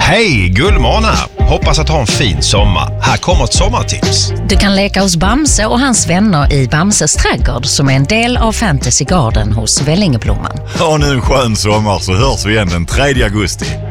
Hej, Gullmåne här. Hoppas att ha en fin sommar. Här kommer ett sommartips. Du kan leka hos Bamse och hans vänner i Bamses trädgård som är en del av Fantasy Garden hos Vällingeblomman. Ha nu en skön sommar så hörs vi igen den 3 augusti.